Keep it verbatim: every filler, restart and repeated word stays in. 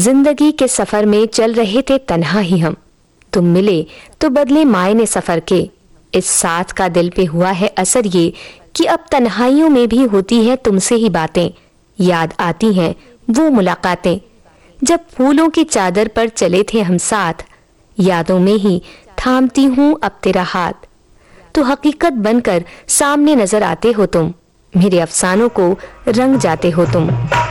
जिंदगी के सफर में चल रहे थे तन्हा ही हम, तुम मिले तो बदले मायने सफर के। इस साथ का दिल पे हुआ है असर ये कि अब तन्हाइयों में भी होती है तुमसे ही बातें, याद आती हैं वो मुलाकातें जब फूलों की चादर पर चले थे हम साथ। यादों में ही थामती हूँ अब तेरा हाथ, तो हकीकत बनकर सामने नजर आते हो तुम, मेरे अफसानों को रंग जाते हो तुम।